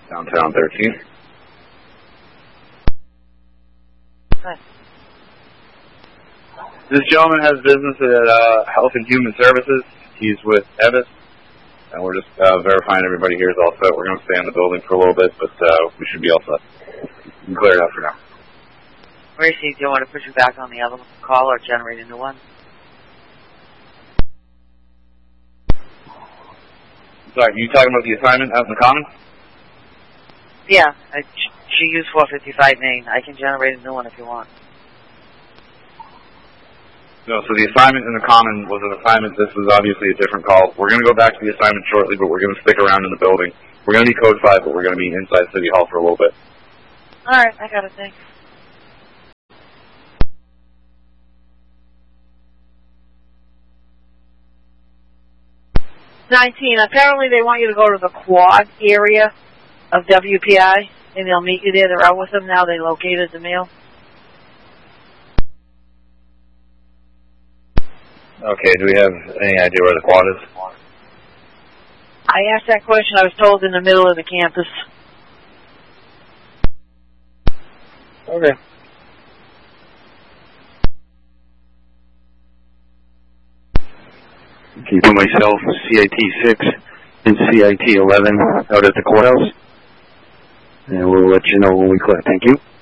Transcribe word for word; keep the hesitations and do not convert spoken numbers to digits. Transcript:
downtown thirteen. Hi. This gentleman has business at uh, Health and Human Services. He's with Evis, and we're just uh, verifying everybody here is all set. We're going to stay in the building for a little bit, but uh, we should be all set. You can clear it out for now. Racy, do you want to put you back on the other call or generate a new one? Sorry, you talking about the assignment out in the Common? Yeah, I, she used four fifty-five Main. I can generate a new one if you want. No, so the assignment in the Common was an assignment. This was obviously a different call. We're going to go back to the assignment shortly, but we're going to stick around in the building. We're going to be code five, but we're going to be inside City Hall for a little bit. All right, I got it, thanks. nineteen, apparently they want you to go to the quad area of W P I, and they'll meet you there. They're out with them now. They located the mail. Okay, do we have any idea where the quad is? I asked that question. I was told in the middle of the campus. Okay. Keeping myself, C I T six and C I T eleven out at the courthouse. And we'll let you know when we clear. Thank you.